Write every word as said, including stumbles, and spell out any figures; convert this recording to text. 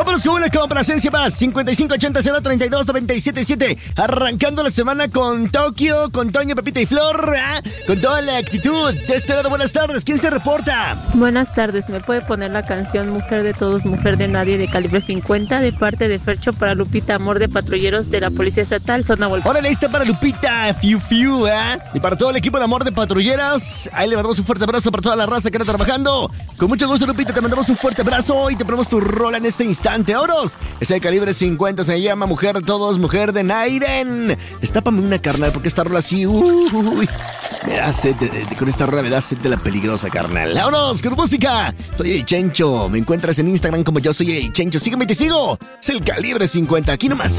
Vámonos con una complacencia más. cincuenta y cinco ochenta cero treinta y dos noventa y siete siete. Arrancando la semana con Tokio, con Toño, Pepita y Flor, ¿eh? Con toda la actitud. De este lado, buenas tardes. ¿Quién se reporta? Buenas tardes. ¿Me puede poner la canción Mujer de Todos, Mujer de Nadie de Calibre cincuenta de parte de Fercho para Lupita Amor de patrulleros de la Policía Estatal, Zona Volcán? Órale, ahí está para Lupita, Fiu Fiu, ¿eh? Y para todo el equipo de Amor de Patrulleras, ahí le mandamos un fuerte abrazo para toda la raza que anda trabajando. Con mucho gusto, Lupita, te mandamos un fuerte abrazo y te ponemos tu rola en este instante. ¡Oros! Es el Calibre cincuenta, se llama Mujer de Todos, Mujer de Naiden. Destápame una, carnal, porque esta rola así, uy, me da sed, de, de, con esta rola me da sed de la peligrosa, carnal. ¡Vámonos con música! Soy el Chencho, me encuentras en Instagram como yo soy el Chencho. Sígueme y te sigo. Es el Calibre cincuenta, aquí nomás.